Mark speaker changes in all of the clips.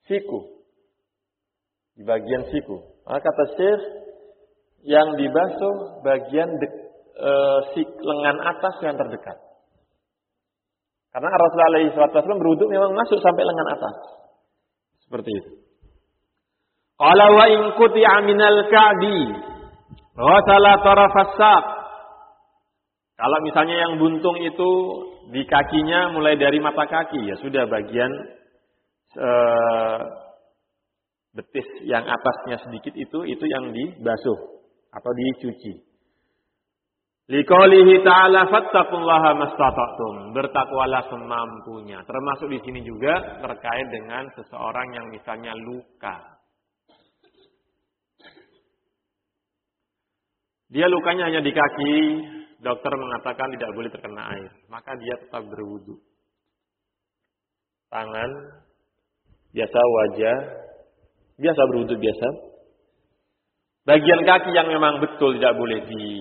Speaker 1: siku. Di bagian siku. Maka kata Syekh, yang dibasuh bagian lengan atas yang terdekat. Karena Rasulullah SAW berwudu memang masuk sampai lengan atas. Seperti itu. Qala wa in quti'a minal ka'bi ghasala tarafas saq. Kalau misalnya yang buntung itu di kakinya mulai dari mata kaki, ya sudah bagian betis yang atasnya sedikit itu yang dibasuh atau dicuci. Liqaulihi ta'ala fattaqullaha mastata'tum. Bertakwalah semampunya. Termasuk di sini juga terkait dengan seseorang yang misalnya luka. Dia lukanya hanya di kaki, dokter mengatakan tidak boleh terkena air, maka dia tetap berwudu. Tangan biasa, wajah biasa berwudu biasa. Bagian kaki yang memang betul tidak boleh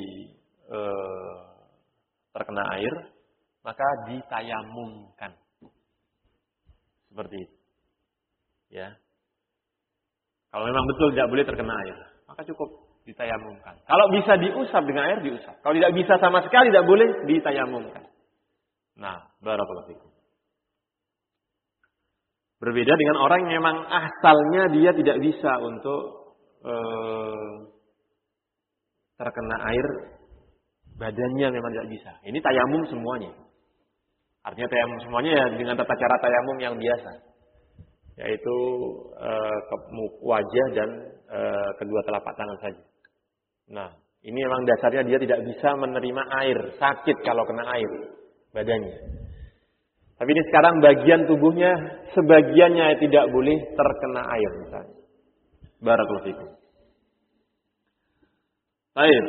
Speaker 1: terkena air, maka ditayamumkan. Seperti itu. Ya. Kalau memang betul tidak boleh terkena air, maka cukup ditayamumkan. Kalau bisa diusap dengan air, diusap. Kalau tidak bisa sama sekali, tidak boleh ditayamumkan. Nah, barakallahu fikum. Berbeda dengan orang yang memang asalnya dia tidak bisa untuk terkena air, badannya memang tidak bisa. Ini tayamum semuanya. Artinya tayamum semuanya ya dengan tata cara tayamum yang biasa, yaitu wajah dan kedua telapak tangan saja. Nah, ini memang dasarnya dia tidak bisa menerima air, sakit kalau kena air badannya. Tapi ini sekarang bagian tubuhnya sebagiannya tidak boleh terkena air misalnya. Barakallahu fikum. Baik.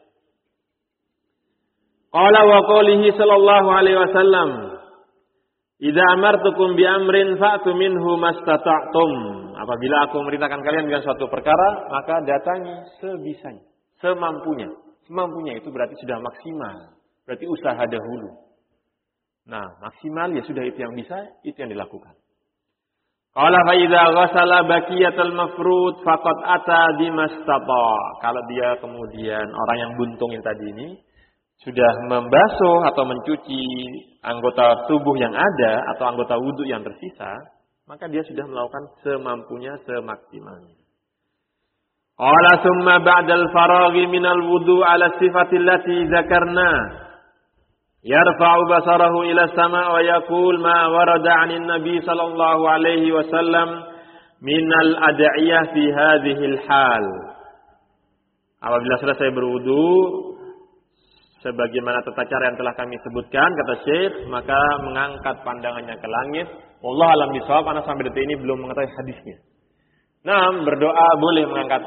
Speaker 1: Qala wa qawlihi sallallahu alaihi wasallam, "Idza amartukum bi amrin fa'tu minhu mastata'tum." Apabila aku memerintahkan kalian dengan suatu perkara, maka datangi sebisanya, semampunya. Semampunya itu berarti sudah maksimal, berarti usaha dahulu. Nah, maksimal ya sudah itu yang bisa, itu yang dilakukan. Qala fa idza ghasala baqiyatal mafrud faqad ata bimastata. Kalau dia kemudian orang yang buntung yang tadi ini sudah membasuh atau mencuci anggota tubuh yang ada atau anggota wudu yang tersisa, maka dia sudah melakukan semampunya, semaksimalnya. Qala summa ba'dal faraghi minal wudu ala sifatil lati dzakarna yarfa'u basarahu ila sama' wa yaqul ma warada 'anil nabi sallallahu alaihi wasallam minal ad'iyah fi hadhil hal. Apabila selesai berwudu sebagaimana tata cara yang telah kami sebutkan, kata Syekh, maka mengangkat pandangannya ke langit. Wallahu a'lam bishawab, karena sampai detik ini belum mengetahui hadisnya. Nah, berdoa boleh mengangkat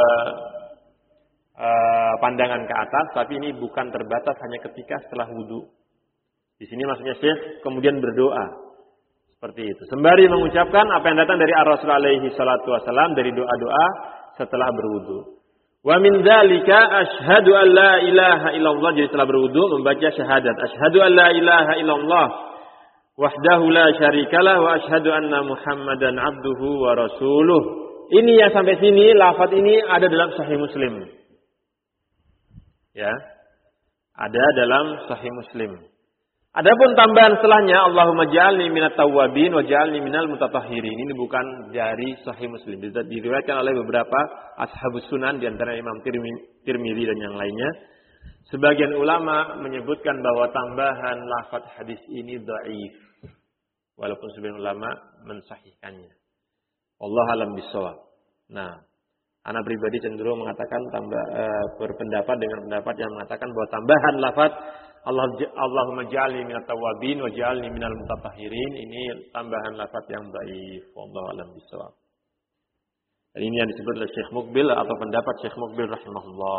Speaker 1: pandangan ke atas, tapi ini bukan terbatas hanya ketika setelah wudu. Di sini maksudnya Syekh kemudian berdoa seperti itu, sembari mengucapkan apa yang datang dari Rasulullah alaihi salatu wasallam dari doa-doa setelah berwudu. Wa min dzalika asyhadu an la ilaha illallah, jadi setelah berwudu membaca syahadat asyhadu an la ilaha illallah wahdahu la syarikalah wa asyhadu anna Muhammadan abduhu wa rasuluh. Ini yang sampai sini lafaz ini ada dalam Sahih Muslim. Ya. Ada dalam Sahih Muslim. Adapun tambahan setelahnya Allahumma ja'alni minat tawwabin wa ja'alni minal mutatahhirin. Ini bukan dari Sahih Muslim. Diriwayatkan oleh beberapa ashabus sunan di antara Imam Tirmidzi dan yang lainnya. Sebagian ulama menyebutkan bahwa tambahan lafaz hadis ini dhaif. Walaupun sebagian ulama mensahihkannya. Allah alam bisawab. Nah, ana pribadi cenderung mengatakan berpendapat dengan pendapat yang mengatakan bahwa tambahan lafaz Allahumma ja'alni minat tawwabin wa ja'alni minal mutatahhirin ini tambahan lafaz yang dhaif. Wallahu alam bisawab. Dan ini yang disebut oleh Syekh Muqbil atau pendapat Syekh Muqbil rahimahullah.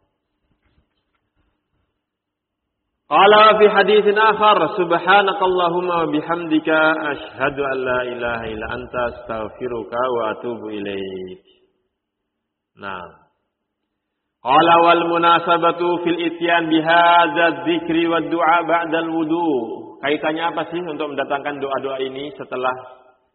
Speaker 1: Qala fi haditsin akhar subhanakallahumma wa bihamdika asyhadu an la ilaha illa anta astaghfiruka wa atubu ilaik. Nah, qala wal munasabatu fil ityan bihadza dzikri wad du'a ba'dal wudu. Kaitannya apa sih untuk mendatangkan doa-doa ini setelah